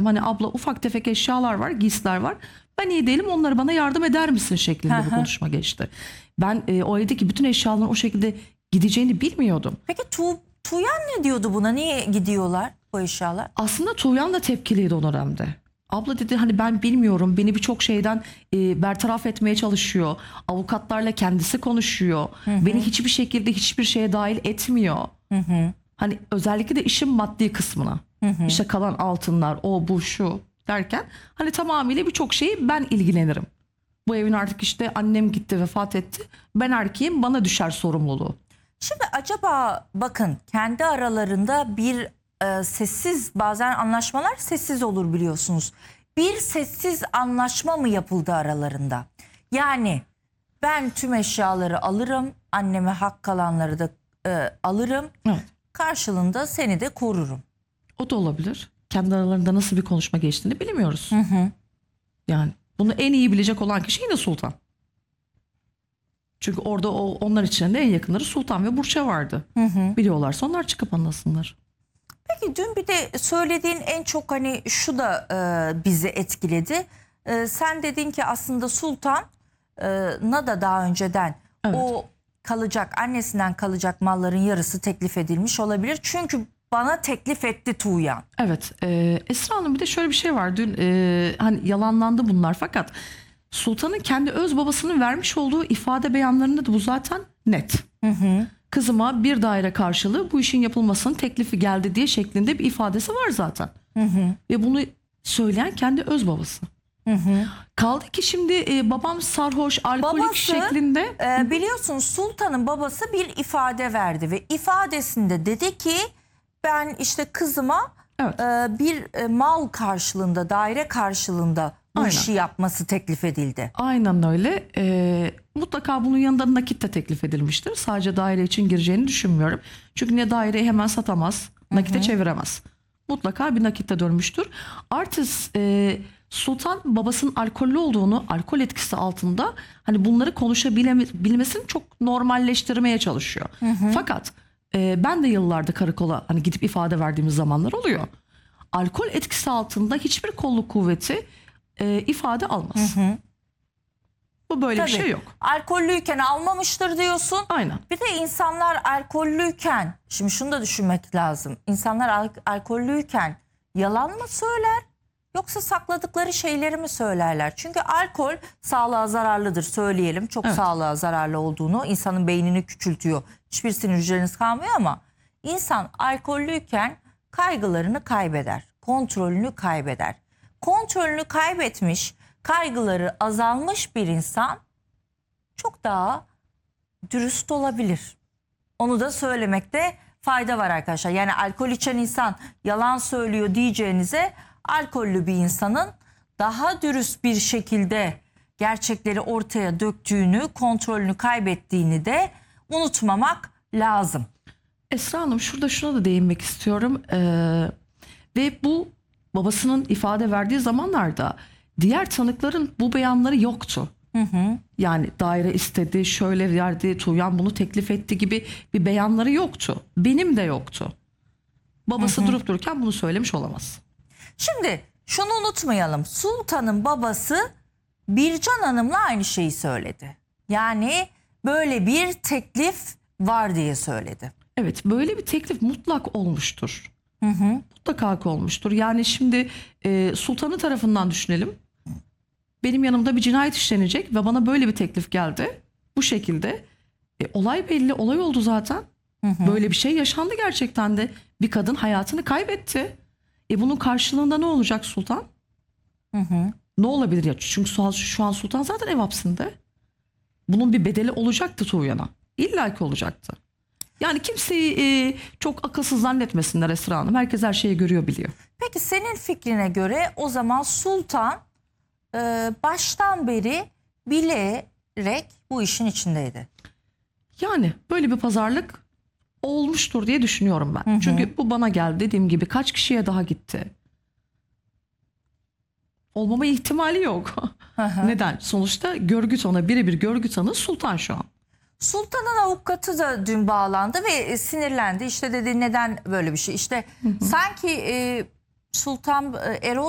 verdim. Hani abla ufak tefek eşyalar var, giysiler var. Ben iyi değilim, onları bana yardım eder misin şeklinde bu konuşma geçti. Ben o evdeki bütün eşyaların o şekilde gideceğini bilmiyordum. Peki Tuğyan ne diyordu buna? Niye gidiyorlar bu eşyalar? Aslında Tuğyan da tepkiliydi o dönemde. Abla dedi hani ben bilmiyorum, beni birçok şeyden bertaraf etmeye çalışıyor. Avukatlarla kendisi konuşuyor. Beni hiçbir şekilde hiçbir şeye dahil etmiyor. Hani özellikle de işin maddi kısmına. İşte kalan altınlar, o bu şu derken hani tamamıyla birçok şeyi ben ilgilenirim. Bu evin artık işte annem gitti, vefat etti. Ben erkeğim, bana düşer sorumluluğu. Şimdi acaba bakın kendi aralarında bir sessiz, bazen anlaşmalar sessiz olur biliyorsunuz. Bir sessiz anlaşma mı yapıldı aralarında? Yani ben tüm eşyaları alırım, anneme hak kalanları da alırım. Evet. Karşılığında seni de korurum. O da olabilir. Kendi aralarında nasıl bir konuşma geçtiğini bilmiyoruz. Yani bunu en iyi bilecek olan kişi yine Sultan. Çünkü orada onlar içinde en yakınları Sultan ve Burç'a vardı. Biliyorlarsa onlar çıkıp anlasınlar. Peki dün bir de söylediğin en çok hani şu da bizi etkiledi. Sen dedin ki aslında Sultan'a da daha önceden o kalacak, annesinden kalacak malların yarısı teklif edilmiş olabilir. Çünkü bana teklif etti Tuğyan. Evet. Esra Hanım, bir de şöyle bir şey var. Dün hani yalanlandı bunlar, fakat Sultan'ın kendi öz babasının vermiş olduğu ifade beyanlarında da bu zaten net. Kızıma bir daire karşılığı bu işin yapılmasının teklifi geldi diye şeklinde bir ifadesi var zaten. Ve bunu söyleyen kendi öz babası. Kaldı ki şimdi babam sarhoş, alkolik Babası, şeklinde. Biliyorsunuz Sultan'ın babası bir ifade verdi ve ifadesinde dedi ki ben işte kızıma bir mal karşılığında, daire karşılığında bu işi yapması teklif edildi. Aynen öyle. Mutlaka bunun yanında nakit de teklif edilmiştir. Sadece daire için gireceğini düşünmüyorum. Çünkü ne daireyi hemen satamaz, nakite çeviremez. Mutlaka bir nakitte dönmüştür. Artı Sultan babasının alkollü olduğunu, alkol etkisi altında hani bunları konuşabilmesini çok normalleştirmeye çalışıyor. Fakat ben de yıllarda karakola hani gidip ifade verdiğimiz zamanlar oluyor. Alkol etkisi altında hiçbir kolluk kuvveti ifade almaz. Bu böyle bir şey yok. Alkollüyken almamıştır diyorsun. Aynen. Bir de insanlar alkollüyken, şimdi şunu da düşünmek lazım. İnsanlar alkollüyken yalan mı söyler yoksa sakladıkları şeyleri mi söylerler? Çünkü alkol sağlığa zararlıdır, söyleyelim. Çok sağlığa zararlı olduğunu, insanın beynini küçültüyor. Hiçbir sinir hücreniz kalmıyor ama insan alkollüyken kaygılarını kaybeder, kontrolünü kaybeder. Kontrolünü kaybetmiş, kaygıları azalmış bir insan çok daha dürüst olabilir. Onu da söylemekte fayda var arkadaşlar. Yani alkol içen insan yalan söylüyor diyeceğinize, alkollü bir insanın daha dürüst bir şekilde gerçekleri ortaya döktüğünü, kontrolünü kaybettiğini de unutmamak lazım. Esra Hanım, şurada şuna da değinmek istiyorum. Ve bu babasının ifade verdiği zamanlarda diğer tanıkların bu beyanları yoktu. Yani daire istedi, şöyle verdi, Tuğyan bunu teklif etti gibi bir beyanları yoktu. Benim de yoktu. Babası durup dururken bunu söylemiş olamaz. Şimdi şunu unutmayalım. Sultan'ın babası Bircan Hanım'la aynı şeyi söyledi. Yani böyle bir teklif var diye söyledi. Evet, böyle bir teklif mutlak olmuştur. Mutlaka olmuştur. Yani şimdi Sultan'ın tarafından düşünelim. Benim yanımda bir cinayet işlenecek ve bana böyle bir teklif geldi. Bu şekilde. Olay belli, olay oldu zaten. Böyle bir şey yaşandı gerçekten de. Bir kadın hayatını kaybetti. Bunun karşılığında ne olacak Sultan? Ne olabilir ya? Çünkü şu an Sultan zaten ev hapsinde. Bunun bir bedeli olacaktı Tuğyan'a. İlla ki olacaktı. Yani kimseyi çok akılsız zannetmesinler Esra Hanım. Herkes her şeyi görüyor, biliyor. Peki senin fikrine göre o zaman Sultan baştan beri bilerek bu işin içindeydi. Yani böyle bir pazarlık olmuştur diye düşünüyorum ben. Çünkü bu bana geldi, dediğim gibi kaç kişiye daha gitti. Olmama ihtimali yok. Neden? Sonuçta görgü tanığı, birebir görgü tanığı Sultan şu an. Sultan'ın avukatı da dün bağlandı ve sinirlendi. İşte dedi neden böyle bir şey? İşte sanki Sultan Erol